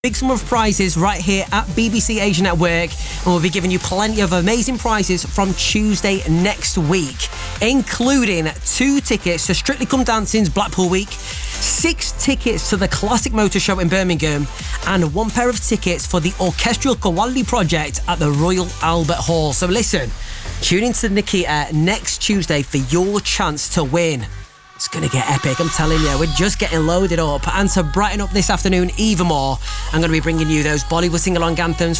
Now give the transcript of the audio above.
Big sum of prizes right here at BBC Asia Network, and we'll be giving you plenty of amazing prizes from Tuesday next week, including 2 tickets to Strictly Come Dancing's Blackpool Week, 6 tickets to the Classic Motor Show in Birmingham, and 1 pair of tickets for the Orchestral Quality Project at the Royal Albert Hall. So listen, tune into Nikita next Tuesday for your chance to win. It's going to get epic, I'm telling you. We're just getting loaded up. And to brighten up this afternoon even more, I'm going to be bringing you those Bollywood sing-along anthems